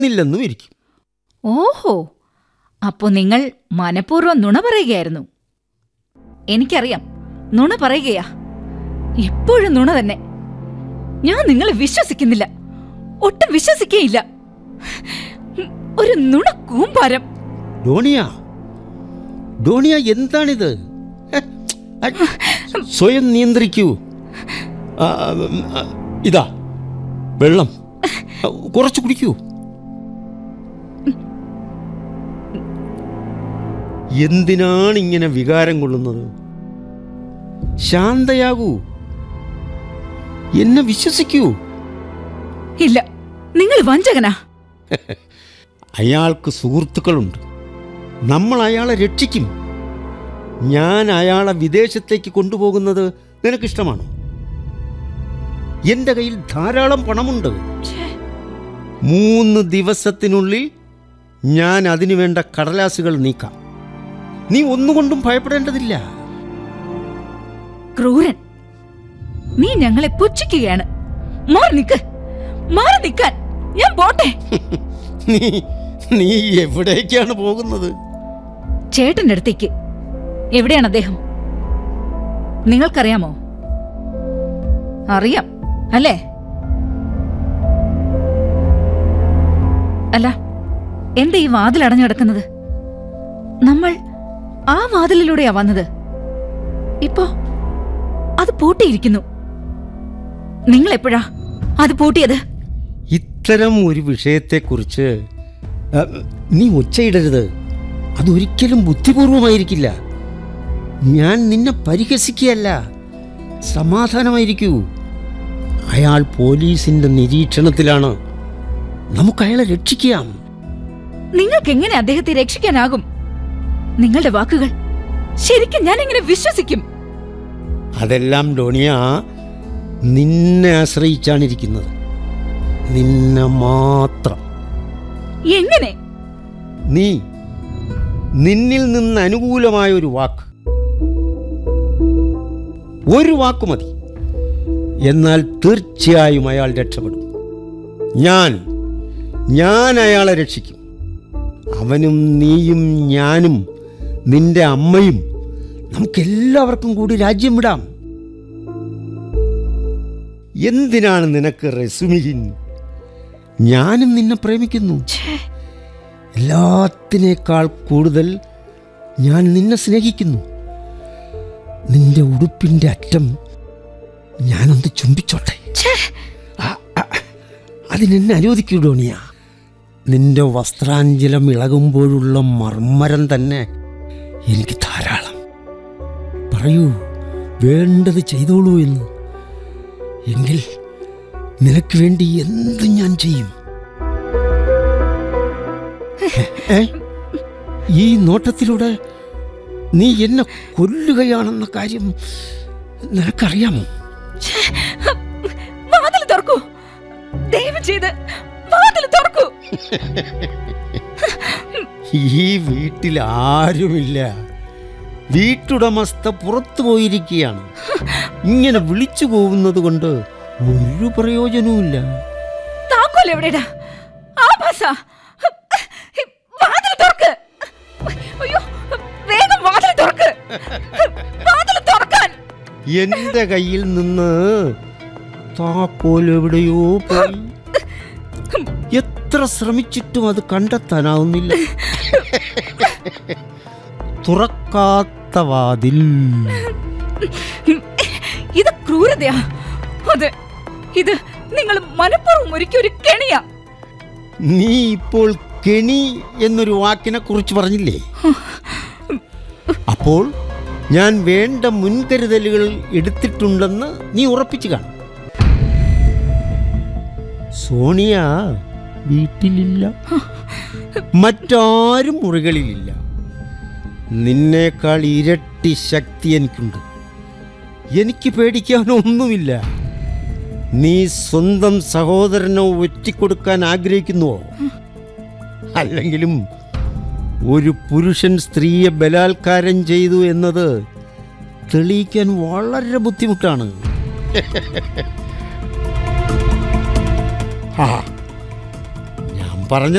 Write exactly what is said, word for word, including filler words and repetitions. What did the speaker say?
ഇല്ലെന്നും ഇരിക്കും. ഓഹോ, അപ്പോ നിങ്ങൾ മനഃപൂർവ്വം നുണ പറയുകയായിരുന്നു. എനിക്കറിയാം, നുണ പറയുകയാ. എപ്പോഴും നുണ തന്നെ. ഞാൻ നിങ്ങളെ വിശ്വസിക്കുന്നില്ല, ഒട്ടും വിശ്വസിക്കേയില്ല. ഒരു നുണ കൂമ്പാരം. ഡോണിയ, ഡോണിയ, എന്താണിത്? സ്വയം നിയന്ത്രിക്കൂ. ഇതാ വെള്ളം, കുറച്ച് കുടിക്കൂ. എന്തിനാണ് ഇങ്ങനെ വികാരം കൊള്ളുന്നത്? ശാന്തയാകൂ, എന്നെ വിശ്വസിക്കൂ. ഇല്ല, നിങ്ങൾ വഞ്ചകനാ. അയാൾക്ക് സുഹൃത്തുക്കളുണ്ട്. നമ്മൾ അയാളെ രക്ഷിക്കും. ഞാൻ അയാളെ വിദേശത്തേക്ക് കൊണ്ടുപോകുന്നത് നിനക്കിഷ്ടമാണോ? എൻ്റെ കയ്യിൽ ധാരാളം പണമുണ്ട്. മൂന്ന് ദിവസത്തിനുള്ളിൽ ഞാൻ അതിനു വേണ്ട കടലാസുകൾ നീക്കാം. നീ ഒന്നുകൊണ്ടും ഭയപ്പെടേണ്ടതില്ല. ക്രൂരൻ, നീ ഞങ്ങളെ പുച്ഛിക്കുകയാണ്. മാറി നിക്ക്, മാറി നിക്കാൻ. ഞാൻ പോട്ടെ. നീ നീ എവിടേക്കാണ് പോകുന്നത്? ചേട്ടന്റെ അടുത്തേക്ക്. എവിടെയാണ് അദ്ദേഹം? നിങ്ങൾക്കറിയാമോ? അറിയാം അല്ലേ? അല്ല, എന്താ ഈ വാതിൽ അടഞ്ഞു കിടക്കുന്നത്? നമ്മൾ ആ വാതിലിലൂടെയാ വന്നത്. ഇപ്പോ അത് പൂട്ടിയിരിക്കുന്നു. നിങ്ങൾ എപ്പോഴാ അത് പൂട്ടിയത്? ഇത്തരം ഒരു വിഷയത്തെക്കുറിച്ച് നീ ഒച്ചയിടരുത്. അതൊരിക്കലും ബുദ്ധിപൂർവമായിരിക്കില്ല. ഞാൻ നിന്നെ പരിഹസിക്കുകയല്ല. സമാധാനമായിരിക്കൂ. അയാൾ പോലീസിന്റെ നിരീക്ഷണത്തിലാണ്. നമുക്ക് അയാളെ രക്ഷിക്കാം. നിങ്ങൾക്ക് എങ്ങനെ അദ്ദേഹത്തെ രക്ഷിക്കാനാകും? നിങ്ങളുടെ വാക്കുകൾ ശരിക്കും ഞാൻ എങ്ങനെ വിശ്വസിക്കും? അതെല്ലാം ഡോണിയ നിന്നെ ആശ്രയിച്ചാണിരിക്കുന്നത്. നിന്നെ മാത്രം. എങ്ങനെ? നീ നിന്നിൽ നിന്ന് അനുകൂലമായ ഒരു വാക്ക്, ഒരു വാക്ക് മതി. എന്നാൽ തീർച്ചയായും അയാൾ രക്ഷപ്പെടും. ഞാൻ ഞാൻ അയാളെ രക്ഷിക്കും. അവനും നീയും ഞാനും നിന്റെ അമ്മയും നമുക്കെല്ലാവർക്കും കൂടി രാജ്യം വിടാം. എന്തിനാണ് നിനക്ക് റെസുമിഹിൻ? ഞാനും നിന്നെ പ്രേമിക്കുന്നു. എല്ലാത്തിനേക്കാൾ കൂടുതൽ ഞാൻ നിന്നെ സ്നേഹിക്കുന്നു. നിന്റെ ഉടുപ്പിന്റെ അറ്റം ഞാനൊന്ന് ചുംബിച്ചോട്ടെ. അതിനെന്നെ അനുവദിക്കൂ ഡോണിയ. നിന്റെ വസ്ത്രാഞ്ചലം ഇളകുമ്പോഴുള്ള മർമ്മരം തന്നെ എനിക്ക് ധാരാളം. പറയൂ, വേണ്ടത് ചെയ്തോളൂ എന്ന്. എങ്കിൽ നിനക്ക് വേണ്ടി എന്തും ഞാൻ ചെയ്യും. ഈ നോട്ടത്തിലൂടെ നീ എന്നെ കൊല്ലുകയാണെന്ന കാര്യം നിനക്കറിയാമോ? വാതിൽ തുറക്കൂ, ദയവ് ചെയ്ത് വാതിൽ തുറക്കൂ. ഈ വീട്ടിൽ ആരുമില്ല. വീട്ടുടമസ്ഥ പുറത്തു പോയിരിക്കുകയാണ്. ഇങ്ങനെ വിളിച്ചു പോകുന്നത് കൊണ്ട് ഒരു പ്രയോജനവുമില്ല. താക്കോൽ എവിടെടാ? ആഭാസ, വാതിൽ തുറക്ക്. അയ്യോ, വേഗം വാതിൽ തുറക്ക്. വാതിൽ തുറക്കാൻ. എന്റെ കയ്യിൽ നിന്ന് താക്കോൽ എവിടെയോ പോയി. എത്ര ശ്രമിച്ചിട്ടും അത് കണ്ടെത്താനാവുന്നില്ല. തുറക്കാത്ത വാതിൽ. ഇത് ക്രൂരതയാ. അതെ, ഇത് നിങ്ങൾ മനഃപൂർവ്വം ഒരുക്കിയ ഒരു കെണിയാ. നീ ഇപ്പോൾ കെണി എന്നൊരു വാക്കിനെ കുറിച്ച് പറഞ്ഞില്ലേ? അപ്പോൾ ഞാൻ വേണ്ട മുൻകരുതലുകൾ എടുത്തിട്ടുണ്ടെന്ന് നീ ഉറപ്പിച്ചു കാണും. സോണിയ വീട്ടിലില്ല, മറ്റാരും മുറികളിലില്ല. നിന്നേക്കാൾ ഇരട്ടി ശക്തി എനിക്കുണ്ട്. എനിക്ക് പേടിക്കാനൊന്നുമില്ല. നീ സ്വന്തം സഹോദരനോ ഒറ്റിക്കൊടുക്കാൻ ആഗ്രഹിക്കുന്നുവോ? അല്ലെങ്കിലും ഒരു പുരുഷൻ സ്ത്രീയെ ബലാത്കാരം ചെയ്തു എന്നത് തെളിയിക്കാൻ വളരെ ബുദ്ധിമുട്ടാണ്. ആ, ഞാൻ പറഞ്ഞ